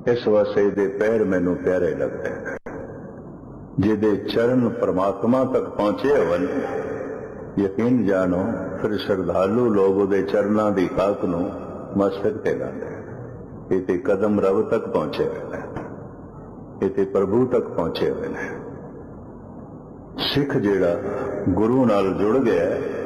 इस वास्ते दे पैर मैनू प्यारे लगते हैं। जिदे चरण परमात्मा तक पहुंचे होवन, यकीन जानो फिर श्रद्धालु लोग उहदे चरनां दी खाक नूं मस्तक ते लांदे। इते कदम रब तक पहुंचे हुए हैं, इते प्रभु तक पहुंचे हुए हैं। सिख जिहड़ा गुरु नाल जुड़ गया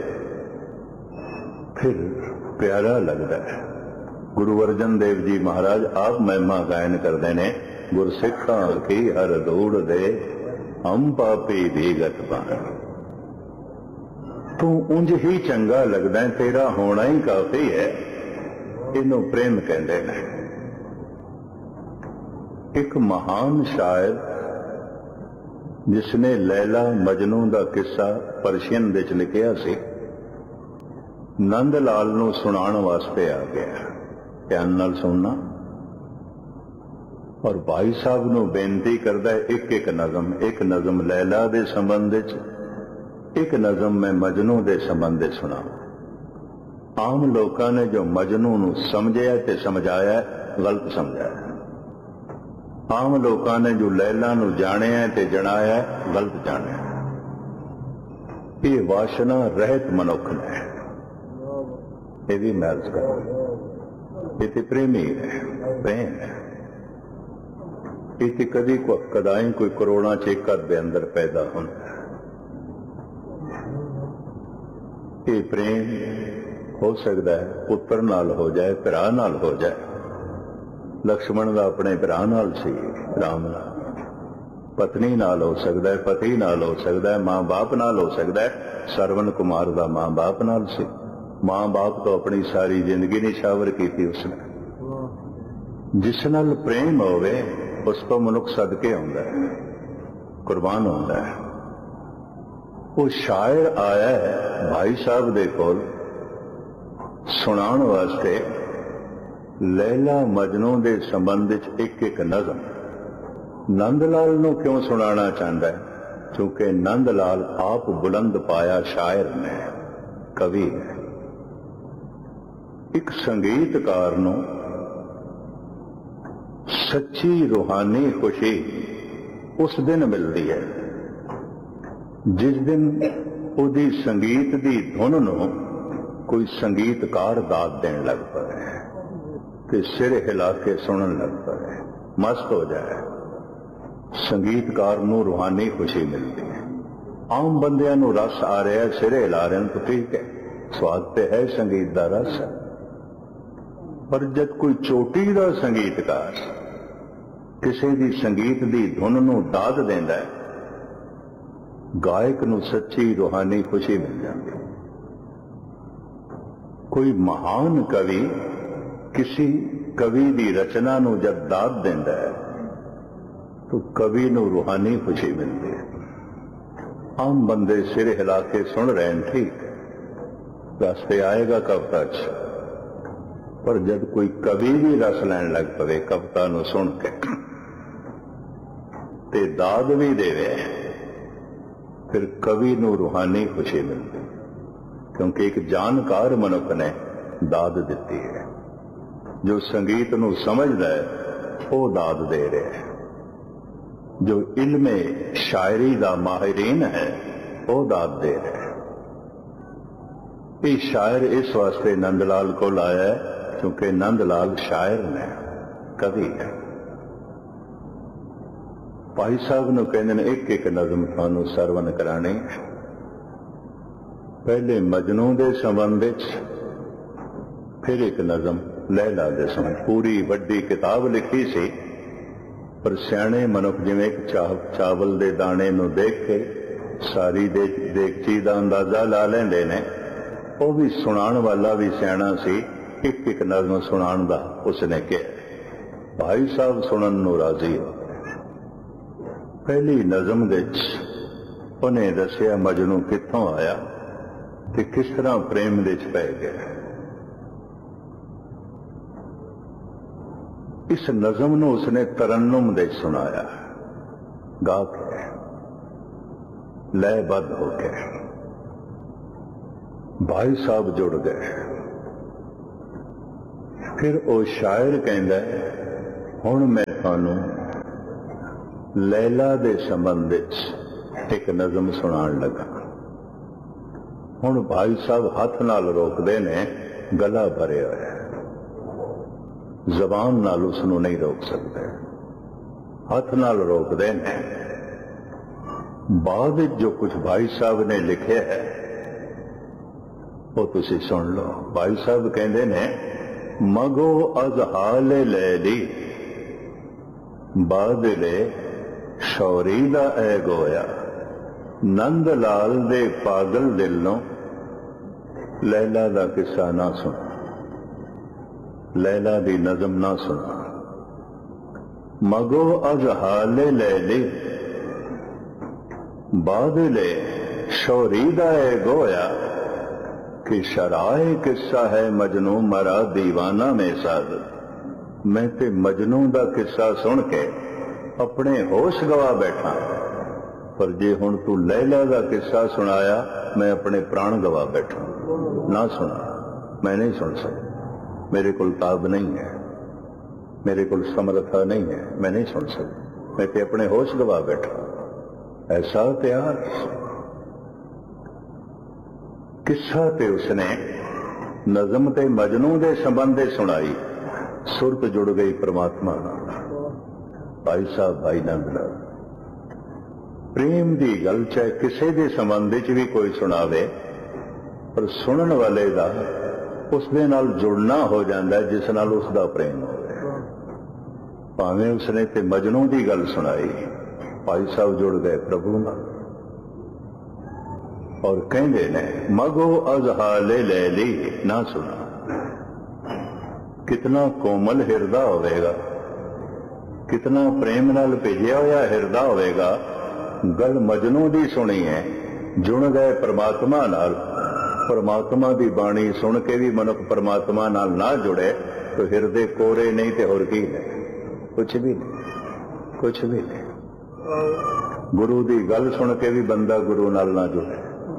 फिर प्यारा लगता है। गुरु अर्जन देव जी महाराज आप महिमा गायन करते हैं, गुरसिखा की हर दौड़ दे हम पापी भीगत पान। तू उंज ही चंगा लगदा है, तेरा होना ही काफी है। इनू प्रेम कहते हैं। एक महान शायर जिसने लैला मजनू का किस्सा परशियन विच लिखिया सी, नंद लाल नूं सुनाण वास्ते आ गया। ध्यान नाल सुनना। और भाई साहब नूं बेनती करदा है, एक नज़म लैला दे संबंध विच, एक नज़म मैं मजनू दे संबंध विच सुणावां। आम लोकां ने जो मजनू नूं समझिया ते समझाया गलत समझाया। आम लोकां ने जो लैला नूं जाणिया ते जणाया गलत जाणिया। ये वासना रहत मनुख ने, ये भी मैं अर्ज कर इति प्रेमी है, प्रेम है। इति कदी को कदाई कोई करोड़ा चेकर दे अंदर पैदा होना। ये प्रेम हो सकता है पुत्र नाल हो जाए, भरा नाल हो जाए। लक्ष्मण का अपने भरा नाल सी, राम नाल। पत्नी नाल हो सकता है, पति नाल हो सकता है, मां बाप नाल हो सकता है। सरवण कुमार का मां बाप नाल सी। मां बाप तो अपनी सारी जिंदगी निछावर की थी उसने। जिस नाल प्रेम होवे उस तो मनुख सदके आउंदा है, कुर्बान होता है। वो शायर आया है भाई साहब दे कोल सुनाण वास्ते लैला मजनू दे संबंध विच एक नज़म। नंदलाल नूं क्यों सुनाना चाहता है? क्योंकि नंदलाल आप बुलंद पाया शायर ने, कवि है। एक संगीतकार नूं सच्ची रूहानी खुशी उस दिन मिलती है जिस दिन उहदी संगीत दी धुन नूं कोई संगीतकार दाद देण लग पए ते सिर हिला के सुनन लग पए, मस्त हो जाए। संगीतकार नूं रूहानी खुशी मिलती है। आम बंदियां नूं रस आ रहा है, सिर हिला रहे हैं तो ठीक है, स्वाद ते है संगीत दा रस। पर जब कोई चोटी का संगीतकार किसी दी संगीत दी धुन नूं दाद देंदा है, गायक नूं सच्ची रूहानी खुशी मिल जाती। कोई महान कवि किसी कवि दी रचना नूं जब दाद देंदा है तो कवि नूं रूहानी खुशी मिलती है। आम बंदे सिर हिला के सुन रहे हैं, ठीक रास्ते आएगा कविता च। पर जब कोई कवि भी रस लैन लग पवे कविता नूं सुन के ते दाद भी देवे, फिर कवि नूं रूहानी खुशी मिलती। क्योंकि एक जानकार मनुख ने दाद दिती है। जो संगीत नूं समझदा है वो दाद दे रहा है। जो इल्मे शायरी दा माहिरीन है वो दाद दे रहे हैं। ये शायर इस वास्ते नंदलाल को लाया है क्योंकि नंदलाल शायर ने, कवि है। भाई साहब नूं कहंदे ने एक नज़म तुहानूं सरवण कराणी। पहले मजनू दे संबंध विच, फिर एक नज़म लैला दे संबंध। पूरी वड्डी किताब लिखी सी, पर सियाणे मनुख जिवें एक चावल दे दाणे नूं देख के सारी देगची दा अंदाजा ला लैंदे ने, वो भी सुनाण वाला भी सियाणा सी। एक नज़म सुनाण दा उसने कहा। भाई साहब सुनन नूं राजी हो। पहली नज़म विच उन्हें दसिया मजनू कित्थों आया ते किस तरह प्रेम विच पै गया। इस नज़म नूं उसने तरन्नुम दे सुनाया, गा के लयबद्ध होके। भाई साहब जुड़ गए। फिर वो शायर कहंदा है, हुण मैं ਤੁਹਾਨੂੰ लैला दे संबंध एक नज़म सुनाण लगा। हुण भाई साहब हथ नाल रोकदे ने, गला भरे होया, जबान नाल उसनूं नहीं रोक सकते, हथ नाल रोकदे ने। बाद जो कुछ भाई साहब ने लिखे है वो तुसी सुन लो। भाई साहब कहंदे ने, मगो अज़हाले लैली बादले शौरी दा ऐ गोया, नंद लाल दे पागल दिलों लैला दा किस्सा ना सुना, लैला दी नज़म ना सुना। मगो अज़हाले लैली बादले शौरी दा ऐ गोया, कि शराए किस्सा है मजनू मरा दीवाना में साज। मैं ते मजनू दा किस्सा सुन के अपने होश गवा बैठा, पर जे हुण तू लैला दा किस्सा सुनाया मैं अपने प्राण गवा बैठा। ना सुना, मैं नहीं सुन सकता, मेरे को ताब नहीं है, मेरे को समर्था नहीं है, मैं नहीं सुन सकता, मैं ते अपने होश गवा बैठा। ऐसा प्यार किस्सा ते उसने नज़म ते मजनू दे संबंध सुनाई, सुरत जुड़ गई परमात्मा नाल। भाई साहब भाई नंद लाल प्रेम दी गल चाहे किसी दे संबंध च भी कोई सुनावे, पर सुनन वाले दा उस दे नाल जुड़ना हो जाता है जिस नाल उसदा प्रेम होवे। भावें उसने ते मजनू दी गल सुनाई, भाई साहब जुड़ गए प्रभु नाल और कहंदे ने, मगो अज़हाले लैली ना सुना। कितना कोमल हिरदा होवेगा, कितना प्रेम नाल भेजिया होया हिरदा होवेगा। गल मजनू दी सुनी है, जुड़ गए परमात्मा नाल। परमात्मा दी बाणी सुन के भी मनुख परमात्मा नाल ना जुड़े तो हिरदे कोरे नहीं ते होर की है, कुछ भी नहीं, कुछ भी नहीं। गुरु दी गल सुन के भी बंदा गुरु नाल ना जुड़े,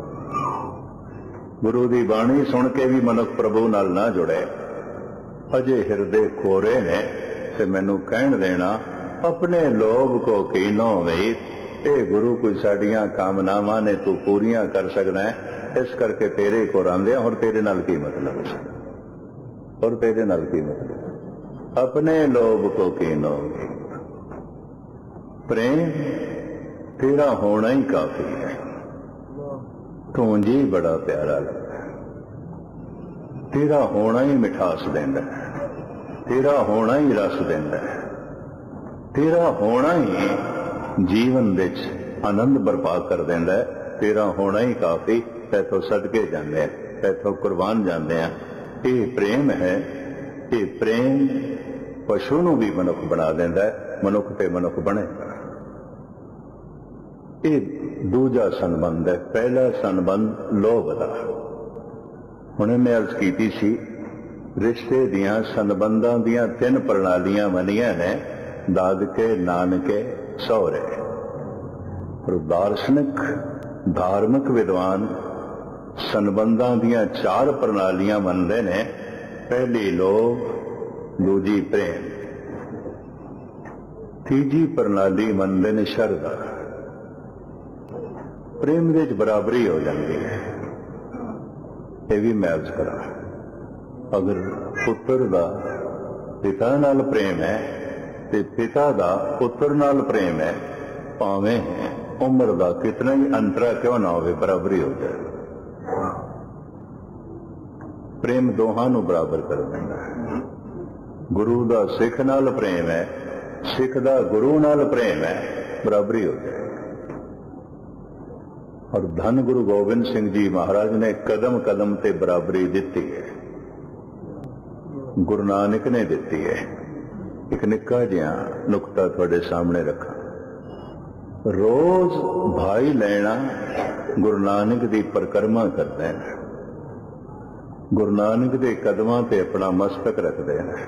गुरु दी बाणी सुन के भी मनुख प्रभु नाल ना जुड़े। अजे हिरदे कोरे ने ते मैनू कहण देना, अपने लोभ को कीनो वे, ए गुरु कोई साडियां कामनावां ने तू पूरियां कर सकदा है, इस करके तेरे को आंदे और तेरे नाल की मतलब, और तेरे नाल की मतलब। अपने लोभ को कीनो वे, प्रेम तेरा होना ही काफी है। तू जी बड़ा प्यारा लगता है, तेरा होना ही मिठास देंदा है, तेरा होना ही रस देंदा है, तेरा होना ही जीवन विच आनंद बर्पा कर देंदा है। तेरा होना ही काफी, तैथों सदके जाते हैं, तैथों कुर्बान जाते हैं। ये प्रेम है, ये प्रेम पशु नूं भी मनुख बना देंदा है, मनुख ते मनुख बनेगा। ये दूजा संबंध है। पहला संबंध लोभ दा। हुणे मैं अर्ज कीती सी, रिश्ते दियां संबंधां दियां तीन प्रणालियां बनियां ने, दादके नानके सौरे। और दार्शनिक धार्मिक विद्वान संबंधां दियां चार प्रणालियां मनदे ने। पहली लोभ, दूजी प्रेम, तीजी प्रणाली मनदे ने शरधा। प्रेम विच बराबरी हो जाती है। ये भी मैं अर्ज करा, अगर पुत्र दा पिता नाल प्रेम है ते पिता दा पुत्र नाल प्रेम है, भावें उम्र दा कितना ही अंतरा क्यों ना होवे, बराबरी हो जाए। प्रेम दोहां नूं बराबर कर देंदा है। गुरु दा सिख नाल प्रेम है, सिख दा गुरु नाल प्रेम है, बराबरी हो जाए। और धन गुरु गोबिंद सिंह जी महाराज ने कदम कदम ते बराबरी दिती है, गुरु नानक ने दिती है। एक निक्का जिहा नुकता थोड़े सामने रखा। रोज भाई लेना गुरु नानक दी परिक्रमा करते हैं, गुरु नानक दे कदमां ते अपना मस्तक रखते हैं।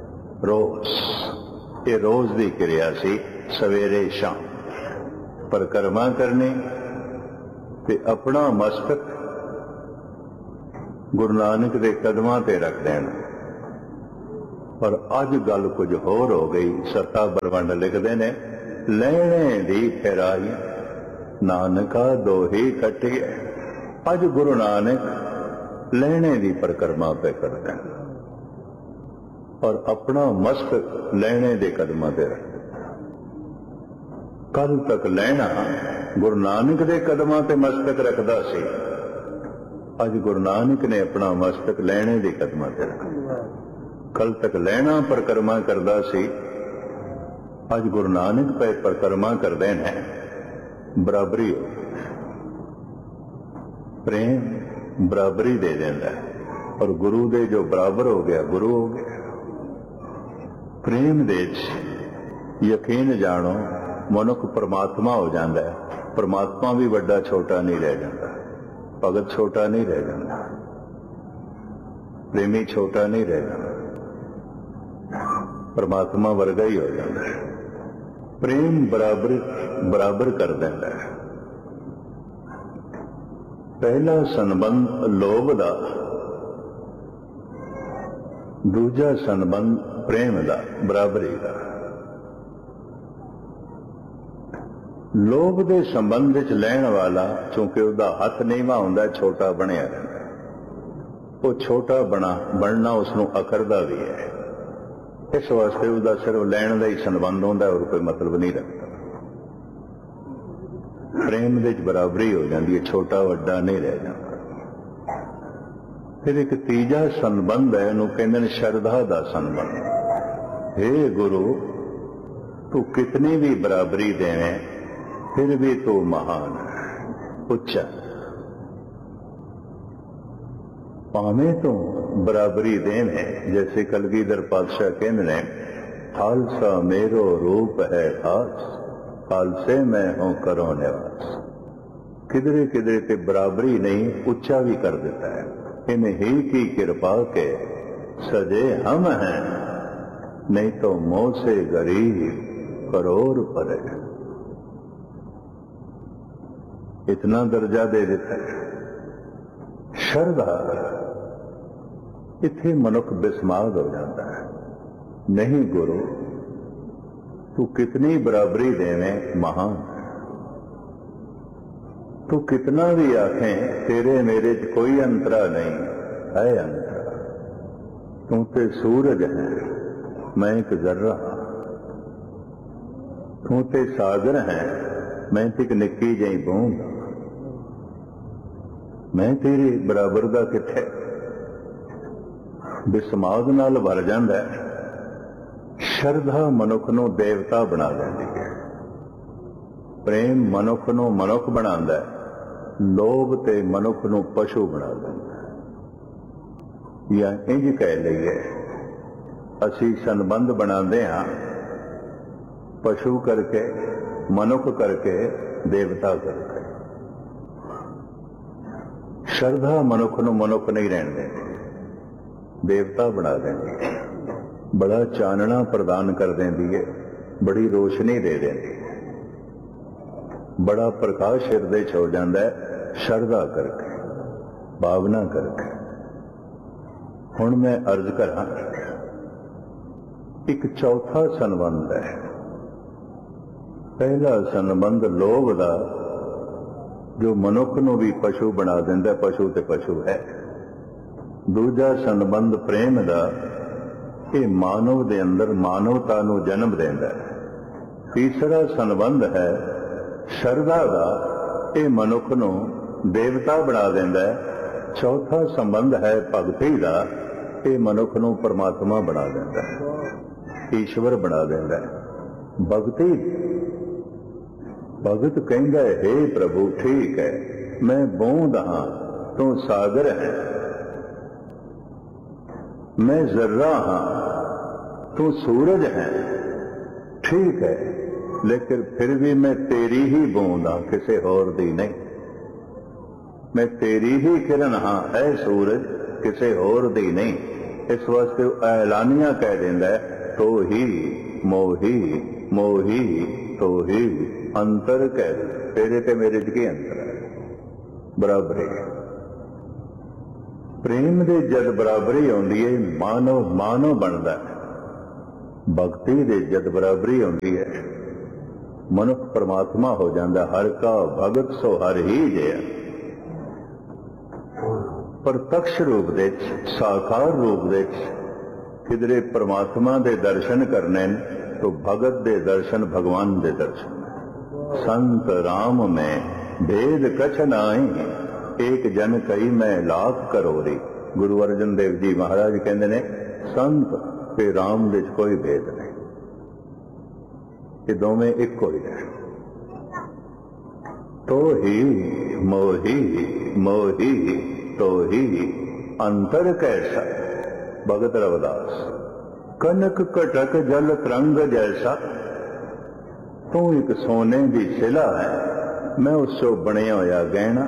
रोज ये रोज दी क्रिया सी, सवेरे शाम परिक्रमा करनी ते अपना मस्तक गुरु नानक दे कदमां ते रख देना। पर अज गल कुछ होर हो गई। सत्ता बरवंड लिखते ने, लैणे दी फिराई नानका दोही कटी है। अज गुरु नानक लैणे दी परिक्रमा पे करते हैं और अपना मस्तक लैणे दे कदमां ते रखते। कल तक लैना गुरु नानक दे कदमां ते मस्तक रखदा सी, अज गुरु नानक ने अपना मस्तक लैणे दे कदमां ते रखा। कल तक लैना परिक्रमा करदा सी, अज गुरु नानक पे परिक्रमा करदे ने। बराबरी हो, प्रेम बराबरी दे देंदा है और गुरु दे जो बराबर हो गया गुरु हो गया। प्रेम दे यकीन जानो मनुख परमात्मा हो जाता है। परमात्मा भी बड़ा छोटा नहीं रह जाता, भगत छोटा नहीं रह जाता, प्रेमी छोटा नहीं रह जाता, परमात्मा वर्गा ही हो जाता है। प्रेम बराबर बराबर कर देता है। पहला संबंध लोभ दा, दूजा संबंध प्रेम दा, बराबरी दा। लोभ दे संबंध विच लैण वाला चूंकि उसका हथ नीवा हुंदा, छोटा बनिया रहंदा, वो छोटा बनना उसनूं अकरदा भी है। इस वास्ते उसका सिर्फ लैण का ही संबंध होंदा और कोई मतलब नहीं रखता। प्रेम दे बराबरी हो जाती है, छोटा वड्डा नहीं रह जाता। फिर एक तीजा संबंध है, इहनूं कहंदे ने शरधा दा संबंध। हे गुरु, तू कितनी भी बराबरी देवें फिर भी तू महान है, उच्चा। भावें तो बराबरी देवें, जैसे कलगीधर पातशाह कहते ने, खालसा मेरो रूप है खास, खालसे मैं हूं करो निवास। किधरे किधरे ते बराबरी नहीं, उच्चा भी कर देता है। इन ही की कृपा के सजे हम हैं, नहीं तो मोह से गरीब करोड़ परे। इतना दर्जा दे देता है। श्रद्धा इत्थे मनुख बिस्माद हो जाता है। नहीं गुरु, तू कितनी बराबरी देवें महान, तू कितना भी आखें तेरे मेरे च कोई अंतरा नहीं है। अंतरा तू ते सूरज है, मैं एक जर्रा, तू ते सागर है, मैं एक निक्की जी बूंद, मैं तेरे बराबर का किथे। बिस्माद नाल भर जांदा है। श्रद्धा मनुख नूं देवता बना देंदी है। प्रेम मनुख नूं मनुख बनांदा है। लोभ ते मनुख नूं पशु बना देंदा है। या इंज कह लईए, असी संबंध बनांदे हां पशु करके, मनुख करके, देवता करके। श्रद्धा मनुख नूं मनुख नहीं रहण देंदी, देवता बना देंदी है। बड़ा चानना प्रदान कर देंदी है, बड़ी रोशनी दे देंदी है, बड़ा प्रकाश हिरदे च हो जाता है श्रद्धा करके, भावना करके। हुण मैं अर्ज करा, एक चौथा संबंध है। पहला संबंध लोभ दा, जो मनुख नूं भी पशु बना देंदा, पशु ते पशु है। दूजा संबंध प्रेम दा, ये मानव दे अंदर मानवता नूं जन्म देंदा है। तीसरा संबंध है श्रद्धा दा, ये मनुख नूं देवता बना देंदा है। चौथा संबंध है भगती दा, ये मनुख नूं परमात्मा बना देंदा है, ईश्वर बना देंदा है। भगती, भगत कहंदा है, हे प्रभु ठीक है, मैं बूंद हां, तू सागर है, मैं जर्रा हां, तू सूरज है, ठीक है, लेकिन फिर भी मैं तेरी ही बूंद हां, किसी होर दी नहीं। मैं तेरी ही किरण हां, ऐ सूरज, किसी होर दी नहीं। इस वास्ते ऐलानिया कह देंदा है, तो ही मोही, मोही तो ही अंतर कह दे, तेरे ते मेरे च की अंतर है, बराबरी। प्रेम दे जद बराबरी आउंदी है, मानव मानव बनदा है। भगती दे जद बराबरी होंदी है, मनुख परमात्मा हो जाता। हर का भगत सो हर ही जिया। प्रत्यक्ष रूप दे साकार रूप दे किधरे परमात्मा दे दर्शन करने तो भगत दे दर्शन भगवान दे दर्शन। संत राम में भेद कछ नाई, एक जन कई मैं लाख करोड़ी। गुरु अर्जन देव जी महाराज कहते ने संत ते राम दे कोई भेद नहीं, ये दोवें एक हो ही है। तो ही मोही मोही तो ही अंतर कैसा। भगत रविदास। कनक कटक जल तरंग जैसा, तू एक सोने की शिला है, मैं उससे बनया होया गहना।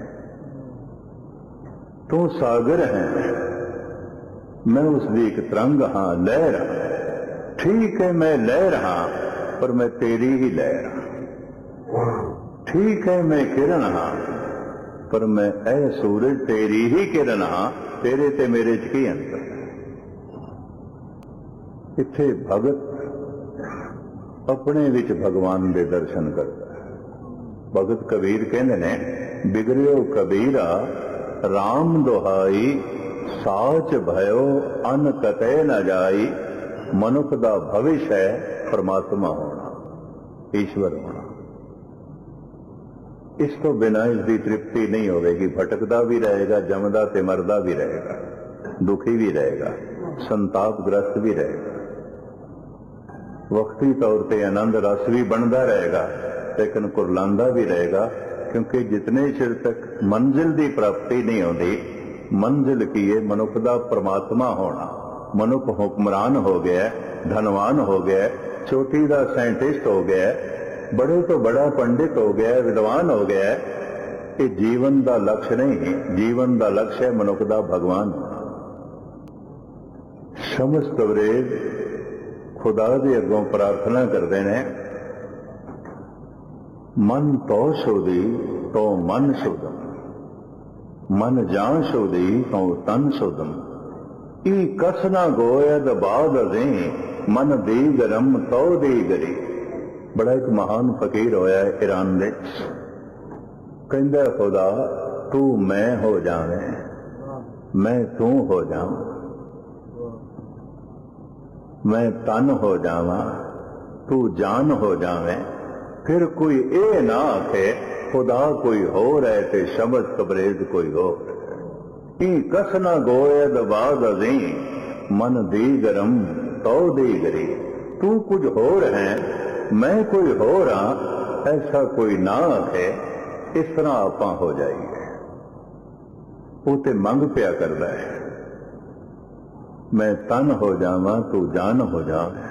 तू सागर है, मैं उसकी एक तरंग हाँ, लहर। ठीक है मैं लहर हाँ, पर मैं तेरी ही लहर हाँ। ठीक है मैं किरण हाँ, पर मैं ऐ सूरज तेरी ही किरण हाँ। तेरे ते मेरे च की अंतर है। इत्थे भगत अपने विच भगवान दे दर्शन करता है। भगत कबीर कहते ने बिगड़ियो कबीरा राम दुहाई, साच भयो अन कतै न जाई। मनुख दा भविष्य है परमात्मा होना, ईश्वर होना। इस तो बिना इसकी तृप्ति नहीं होगी। भटकदा भी रहेगा, जमदा ते मरदा भी रहेगा, दुखी भी रहेगा, संतापग्रस्त भी रहेगा, वक्ती तौर पर आनंद रस भी बनता रहेगा, लेकिन कुरलांदा भी रहेगा। क्योंकि जितने चिर तक मंजिल की प्राप्ति नहीं होती, मंजिल की है मनुख का परमात्मा होना। मनुख हुक्मरान हो गया, धनवान हो गया, चोटी का साइंटिस्ट हो गया, बड़े तो बड़ा पंडित हो गया, विद्वान हो गया। ये जीवन का लक्ष्य नहीं, जीवन का लक्ष्य है मनुख का भगवान। समस्त वरेद खुदा दे अगों प्रार्थना करते हैं, मन तो सोधी तो मन शोधम, मन जान शोधी तो तन शोधम। ई कसना गोयद बाद दे, मन दी गरम तो दी गरी। बड़ा एक महान फकीर होया है ईरान दे, कहंदा खुदा तू मैं हो जावे, मैं तू हो जावां, मैं तन हो जावा, तू जान हो जावे। फिर कोई ये ना आखे खुदा कोई हो रहे ते शब्द कबरेज कोई हो। कसना गोयद बाद दी, मन दी गरम तो दी गरी। तू कुछ हो रहे मैं कोई हो रहा, ऐसा कोई ना आखे। इस तरह आपां हो जाइए। वो ते मंग पिया करता है, मैं तन हो जावा तू जान हो जावे,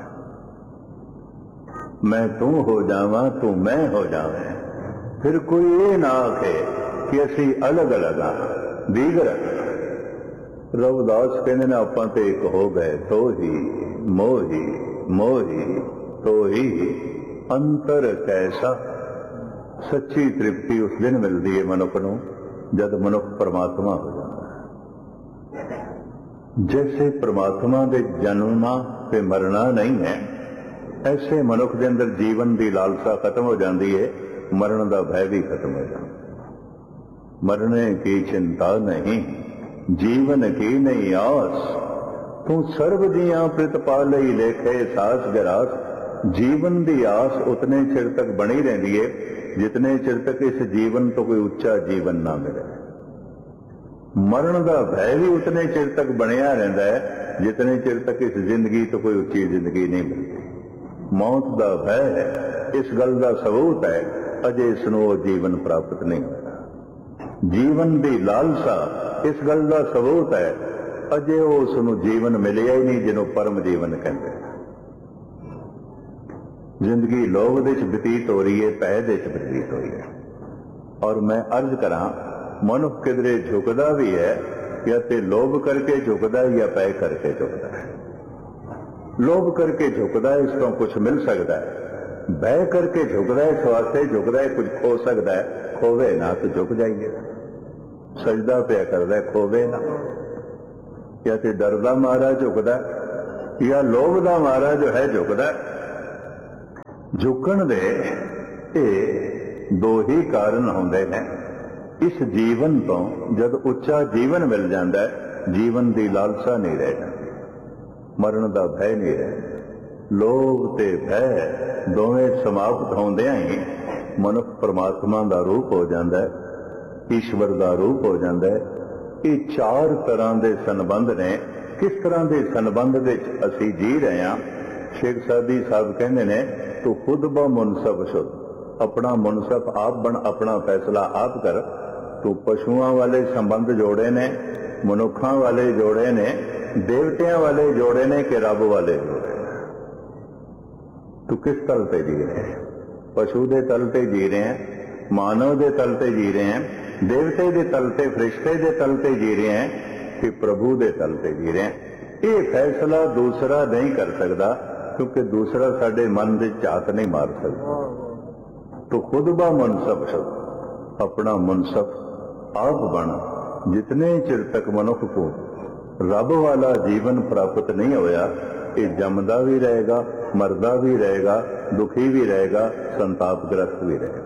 मैं तू हो जावा तू मैं हो जावे। फिर कोई ये ना आखे कि असी अलग अलग हाँ, दीगर। रविदास कहने ने आपां ते एक हो गए, तो ही मोही मोही तो ही अंतर कैसा। सच्ची तृप्ति उस दिन मिलती है मनुख को जब मनुख परमात्मा हो जाता है। जैसे परमात्मा के जन्मना ते मरना नहीं है, ऐसे मनुख के अंदर जीवन की लालसा खत्म हो जाती है, मरण का भय भी खत्म हो जाता। मरने की चिंता नहीं, जीवन की नहीं आस। तू सर्व जिया प्रतिपालई लेखे सास गरास। जीवन की आस उतने चिर तक बनी रहती है जितने चिर तक इस जीवन तो कोई उच्चा जीवन ना मिले। मरण का भय भी उतने चिर तक बनया रहता है जितने चिर तक इस जिंदगी तो कोई उच्ची जिंदगी नहीं मिलती। मौत का भय है, इस गल का सबूत है अजे इसनों जीवन प्राप्त नहीं होगा। जीवन की लालसा इस गल का सबूत है अजे उसनों जीवन मिलिया ही नहीं जिन्हों परम जीवन कहते हैं। जिंदगी लोभ दे व्यतीत हो रही है, पै दे व्यतीत हो रही है। और मैं अर्ज करा मनुख किधरे झुकदा भी है या ते लोभ करके झुकदा है या पै करके झुकदा है। लोभ करके झुकदा है, इसको कुछ मिल सकता है। भय करके झुकदा है, इस वास्ते झुकदा है कुछ खो सकता है। खोवे ना तो झुक जाइए। सजदा पे करदा है, खोवे ना। या ते डरदा मारा झुकदा, या लोभ का मारा जो है झुकदा। झुकण दे ये दो ही कारण होंदे ने। इस जीवन तो जब उच्चा जीवन मिल जाता है, जीवन की लालसा नहीं रह जाती, मरण का भय नहीं रह। लोभ ते भय दोवें समाप्त होंदियां ही मनुष्य परमात्मा का रूप हो जाता है, ईश्वर का रूप हो जाता है। ये चार तरह के संबंध ने। किस तरह के संबंध असी जी रहे हैं। शेख सादी साहब कहते ने, तू खुद ब मुनसफ शुद्ध, अपना मुनसफ आप बन, अपना फैसला आप कर। तू पशुओं वाले संबंध जोड़े ने, मनुखों वाले जोड़े ने, देवतियां वाले जोड़े ने कि रब वाले जोड़े ने। तू किस तल पे जी रहे हैं? पशु के तल पे जी रहे हैं, मानव के तल पे जी रहे हैं, देवते के तल पे, फरिश्ते के तल पे जी रहे हैं कि प्रभु के तल पे जी रहे हैं। ये फैसला दूसरा नहीं कर सकता, क्योंकि दूसरा साडे मन की झात नहीं मार सकता। तो खुद ब मुनसफ शुद्ध, अपना मुनसफ आप बन। जितने चिर तक मनुख को रब वाला जीवन प्राप्त नहीं होया, ये जमदा भी रहेगा, मरदा भी रहेगा, दुखी भी रहेगा, संतापग्रस्त भी रहेगा।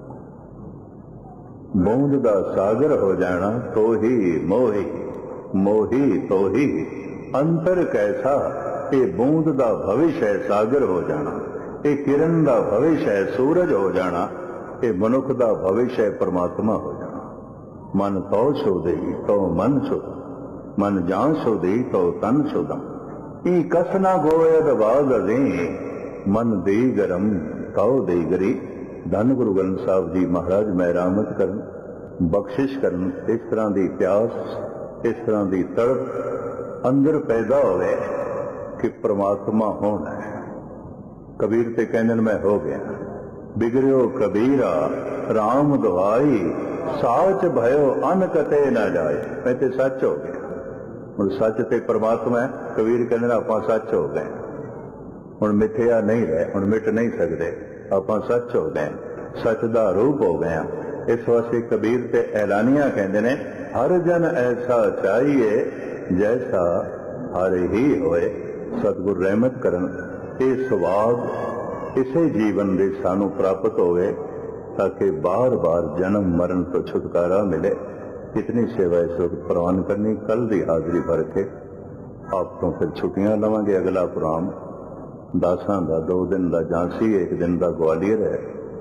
बूंद का सागर हो जाना तो ही मोही, मोही तो ही अंतर कैसा। ये बूंद का भविष्य है सागर हो जाना, ये किरण का भविष्य है सूरज हो जाना, ये मनुख का भविष्य है परमात्मा हो जाना। मन तो शुद्धि तो मन शुद्ध, मन जान शुद्धि तो तन शुद्धम। ई कसना गोयद बाग दे, मन दी गरम तो दी गरी। धन गुरु ग्रंथ साहब जी महाराज मेहरामत करन, बख्शिश करन। इस तरह की प्यास, इस तरह की तड़प अंदर पैदा होवे कि परमात्मा होना है। कबीर ते कहने मैं हो गया, बिगड़ो कबीरा राम दवाई, साच भयो अन कते ना जाए। मैं ते सच हो गया। हुण सच ते परमात्मा है। कबीर कहने आपां सच हो गए, हुण मिथ्या नहीं रहे, हुण मिट नहीं सकते, आपां सच हो गए, सच दा रूप हो गए। इस वास्ते कबीर ते ऐलानिया कहते ने, हर जन ऐसा चाहिए जैसा हर ही होए। सतगुर रहमत करन ये स्वाद इसे जीवन दे सानू प्राप्त होवे, ताकि बार बार जन्म मरण तो छुटकारा मिले। कितनी सेवा इस वक्त प्रवान करनी। कल की हाजिरी भर के आप तो फिर छुट्टियां लवांगे। अगला प्रोग्राम 10 का 2 दिन का झांसी, 1 दिन का ग्वालियर है,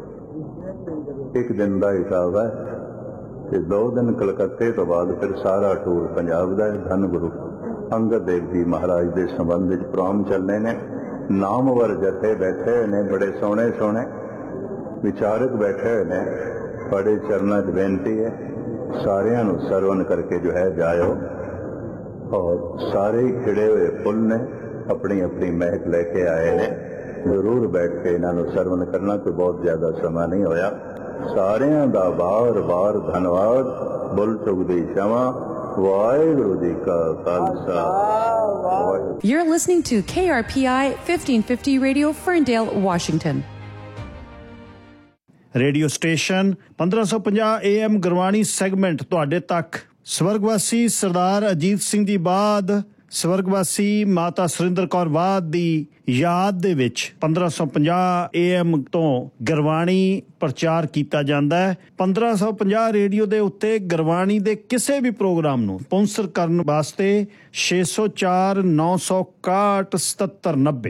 1 दिन का इटावा है, ते 2 दिन कलकत्ते तो बाद फिर सारा टूर पंजाब का है। धन गुरु अंगद देव जी महाराज के संबंध में प्रोग्राम चलने ने। नामवर जथे बैठे ने, बड़े सोहने सोहने विचारक बैठे हुए ने। बड़े चरणों च बेनती है, सारियां नूं सरवण करके जो है जाओ। और सारे ही खिड़े हुए फुल ने, अपनी अपनी महक लेके आए ने। जरूर बैठ के इन्हों सरवण करना, कोई बहुत ज्यादा समा नहीं होया। सारियां दा बार बार धन्यवाद। बुल चुगदी क्षमा। वाहिगुरु जी का Khalsa. You're listening to KRPI 1550 Radio, Ferndale, Washington. Radio station 1550 AM Gurbani segment तुहाडे तक। स्वर्गवासी सरदार अजीत सिंह जी बाद स्वर्गवासी माता सुरिंदर कौर बाद ਦੀ ਯਾਦ ਦੇ ਵਿੱਚ 1550 AM ਤੋਂ ਗੁਰਬਾਣੀ ਪ੍ਰਚਾਰ ਕੀਤਾ ਜਾਂਦਾ ਹੈ। 1550 ਰੇਡੀਓ ਦੇ ਉੱਤੇ ਗੁਰਬਾਣੀ ਦੇ ਕਿਸੇ ਵੀ ਪ੍ਰੋਗਰਾਮ ਨੂੰ ਸਪਾਂਸਰ ਕਰਨ ਵਾਸਤੇ 604 961 7790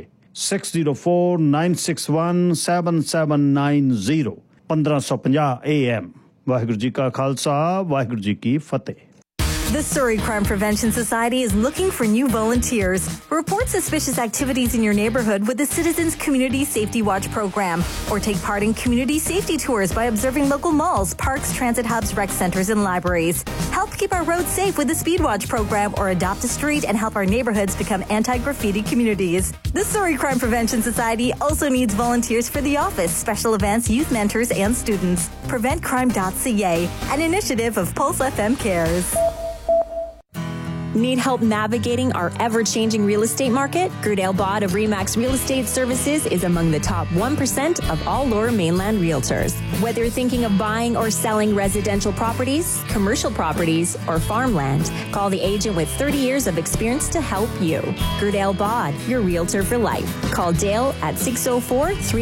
6049617790 1550 AM। ਵਾਹਿਗੁਰੂ ਜੀ ਕਾ ਖਾਲਸਾ, ਵਾਹਿਗੁਰੂ ਜੀ ਕੀ ਫਤਿਹ। The Surrey Crime Prevention Society is looking for new volunteers. Report suspicious activities in your neighborhood with the Citizens Community Safety Watch program, or take part in community safety tours by observing local malls, parks, transit hubs, rec centers, and libraries. Help keep our roads safe with the Speed Watch program, or adopt a street and help our neighborhoods become anti-graffiti communities. The Surrey Crime Prevention Society also needs volunteers for the office, special events, youth mentors, and students. PreventCrime.ca, an initiative of Pulse FM Cares. Need help navigating our ever-changing real estate market? Gerdale Bod of RE/MAX Real Estate Services is among the top 1% of all Lower Mainland realtors. Whether you're thinking of buying or selling residential properties, commercial properties, or farmland, call the agent with 30 years of experience to help you. Gerdale Bod, your realtor for life. Call Dale at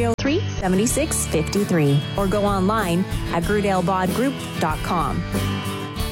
604-303-7653 or go online at gerdalebodgroup.com.